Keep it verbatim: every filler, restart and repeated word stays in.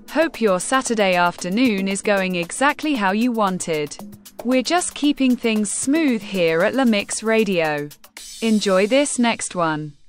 Hope your Saturday afternoon is going exactly how you wanted. We're just keeping things smooth here at La Mix Radio. Enjoy this next one.